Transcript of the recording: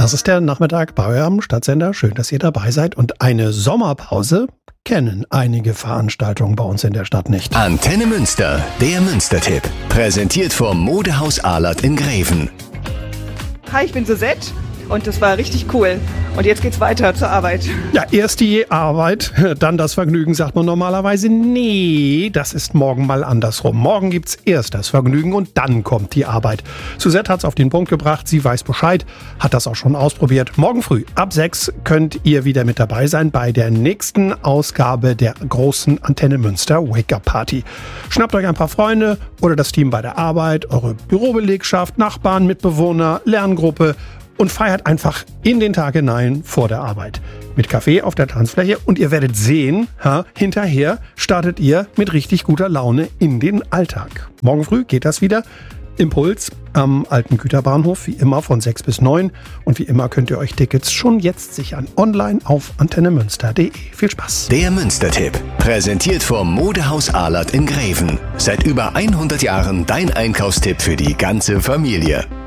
Das ist der Nachmittag bei eurem Stadtsender. Schön, dass ihr dabei seid. Und eine Sommerpause kennen einige Veranstaltungen bei uns in der Stadt nicht. Antenne Münster, der Münstertipp. Präsentiert vom Modehaus Ahlert in Greven. Hi, ich bin Suzette und das war richtig cool. Und jetzt geht's weiter zur Arbeit. Ja, erst die Arbeit, dann das Vergnügen, sagt man normalerweise. Nee, das ist morgen mal andersrum. Morgen gibt's erst das Vergnügen und dann kommt die Arbeit. Suzette hat's auf den Punkt gebracht, sie weiß Bescheid, hat das auch schon ausprobiert. Morgen früh ab 6 könnt ihr wieder mit dabei sein bei der nächsten Ausgabe der großen Antenne Münster Wake-Up Party. Schnappt euch ein paar Freunde oder das Team bei der Arbeit, eure Bürobelegschaft, Nachbarn, Mitbewohner, Lerngruppe und feiert einfach in den Tag hinein vor der Arbeit. Mit Kaffee auf der Tanzfläche und ihr werdet sehen, hinterher startet ihr mit richtig guter Laune in den Alltag. Morgen früh geht das wieder. Impuls am alten Güterbahnhof, wie immer von 6 bis 9. Und wie immer könnt ihr euch Tickets schon jetzt sichern. Online auf antennemünster.de. Viel Spaß. Der Münstertipp. Präsentiert vom Modehaus Ahlert in Greven. Seit über 100 Jahren dein Einkaufstipp für die ganze Familie.